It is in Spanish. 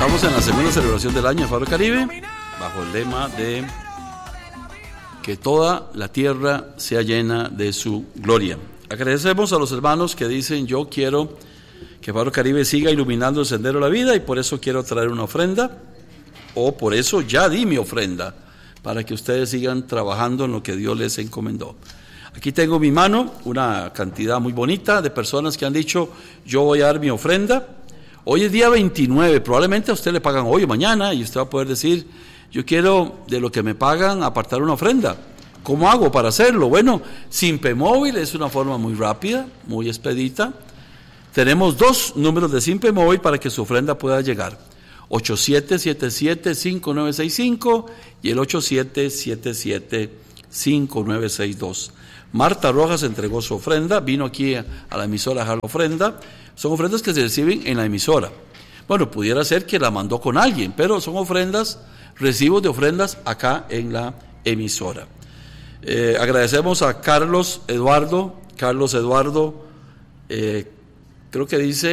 Estamos en la segunda celebración del año de Faro Caribe, bajo el lema de que toda la tierra sea llena de su gloria. Agradecemos a los hermanos que dicen: yo quiero que Faro Caribe siga iluminando el sendero de la vida y por eso quiero traer una ofrenda, o por eso ya di mi ofrenda, para que ustedes sigan trabajando en lo que Dios les encomendó. Aquí tengo en mi mano una cantidad muy bonita de personas que han dicho: yo voy a dar mi ofrenda. Hoy es día 29, probablemente a usted le pagan hoy o mañana y usted va a poder decir: yo quiero de lo que me pagan apartar una ofrenda. ¿Cómo hago para hacerlo? Bueno, Simpemóvil es una forma muy rápida, muy expedita. Tenemos 2 números de Simpemóvil para que su ofrenda pueda llegar: 8777-5965 y el 8777-5962. Marta Rojas entregó su ofrenda, vino aquí a la emisora a dejar la ofrenda. Son ofrendas que se reciben en la emisora. Bueno, pudiera ser que la mandó con alguien, pero son ofrendas, recibos de ofrendas acá en la emisora. Agradecemos a Carlos Eduardo, creo que dice